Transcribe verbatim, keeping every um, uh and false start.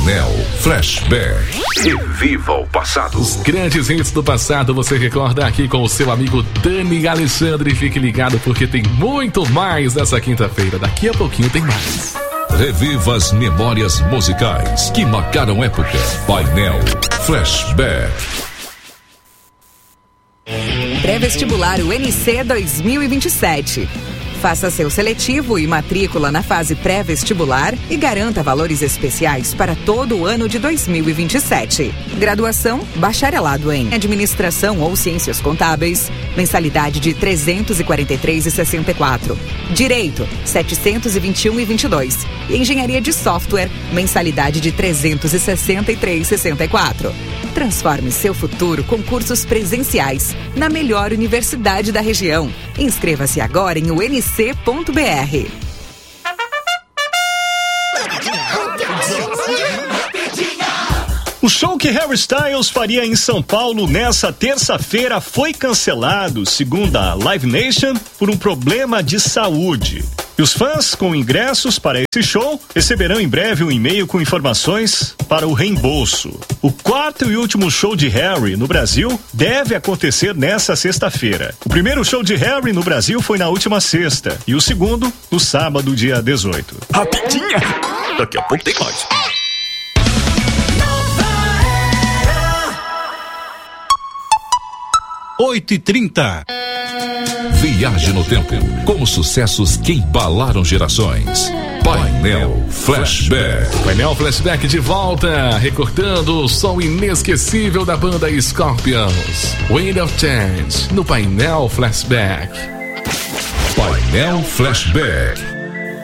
Painel Flashback. Reviva o passado. Os grandes hits do passado você recorda aqui com o seu amigo Dani Alexandre. Fique ligado porque tem muito mais nessa quinta-feira. Daqui a pouquinho tem mais. Reviva as memórias musicais que marcaram época. Painel Flashback. Pré-vestibular U N C dois mil e vinte e sete. Faça seu seletivo e matrícula na fase pré-vestibular e garanta valores especiais para todo o ano de dois mil e vinte e sete. Graduação, bacharelado em Administração ou Ciências Contábeis, mensalidade de trezentos e quarenta e três reais e sessenta e quatro centavos. Direito, setecentos e vinte e um reais e vinte e dois centavos. E Engenharia de Software, mensalidade de trezentos e sessenta e três reais e sessenta e quatro centavos. Transforme seu futuro com cursos presenciais na melhor universidade da região. Inscreva-se agora em u n c ponto b r. O show que Harry Styles faria em São Paulo nessa terça-feira foi cancelado, segundo a Live Nation, por um problema de saúde. E os fãs com ingressos para esse show receberão em breve um e-mail com informações para o reembolso. O quarto e último show de Harry no Brasil deve acontecer nessa sexta-feira. O primeiro show de Harry no Brasil foi na última sexta e o segundo no sábado, dia dezoito. Rapidinha! Daqui a pouco tem mais. oito e trinta. Viaje no tempo com os sucessos que embalaram gerações. Painel Flashback. Painel Flashback de volta, recortando o som inesquecível da banda Scorpions. Wind of Change, no Painel Flashback. Painel Flashback.